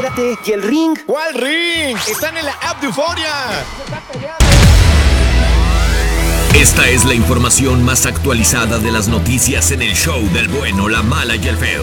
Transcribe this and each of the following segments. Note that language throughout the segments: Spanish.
Fíjate, ¿y el ring? ¿Cuál ring? Están en la app de Euforia. Esta es la información más actualizada de las noticias en el show del bueno, la mala y el feo.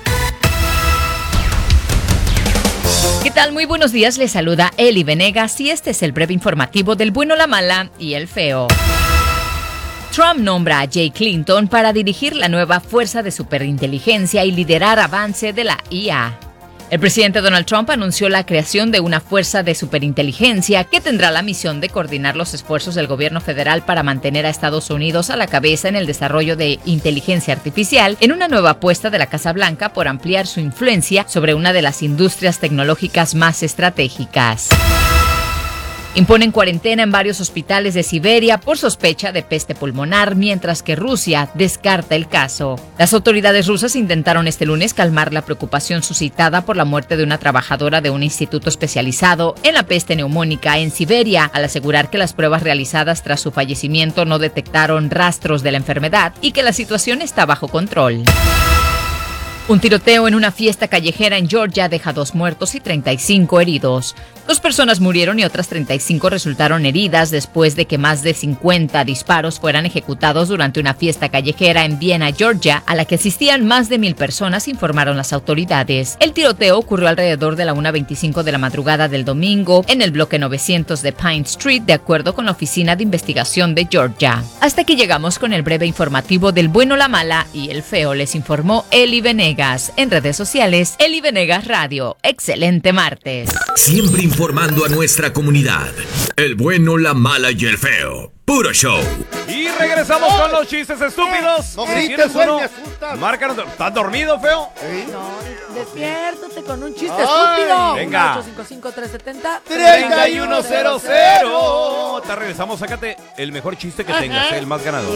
¿Qué tal? Muy buenos días, les saluda Eli Venegas y este es el breve informativo del bueno, la mala y el feo. Trump nombra a Jay Clinton para dirigir la nueva fuerza de superinteligencia y liderar avance de la IA. El presidente Donald Trump anunció la creación de una fuerza de superinteligencia que tendrá la misión de coordinar los esfuerzos del gobierno federal para mantener a Estados Unidos a la cabeza en el desarrollo de inteligencia artificial, en una nueva apuesta de la Casa Blanca por ampliar su influencia sobre una de las industrias tecnológicas más estratégicas. Imponen cuarentena en varios hospitales de Siberia por sospecha de peste pulmonar, mientras que Rusia descarta el caso. Las autoridades rusas intentaron este lunes calmar la preocupación suscitada por la muerte de una trabajadora de un instituto especializado en la peste neumónica en Siberia, al asegurar que las pruebas realizadas tras su fallecimiento no detectaron rastros de la enfermedad y que la situación está bajo control. Un tiroteo en una fiesta callejera en Georgia deja 2 muertos y 35 heridos. 2 personas murieron y otras 35 resultaron heridas después de que más de 50 disparos fueran ejecutados durante una fiesta callejera en Vienna, Georgia, a la que asistían más de 1,000 personas, informaron las autoridades. El tiroteo ocurrió alrededor de la 1:25 de la madrugada del domingo en el bloque 900 de Pine Street, de acuerdo con la Oficina de Investigación de Georgia. Hasta aquí llegamos con el breve informativo del bueno, la mala y el feo. Les informó Eli Venegas. En redes sociales, Eli Venegas Radio. Excelente martes. Siempre informando a nuestra comunidad. El bueno, la mala y el feo. Puro show. Y regresamos con los chistes estúpidos. No Si grites, tienes güey, uno, me asustas. márcanos. ¿Estás dormido, feo? No, despiértate con un chiste estúpido. Venga. 1-855-370 3100. Te regresamos, sácate el mejor chiste que tengas, el más ganador.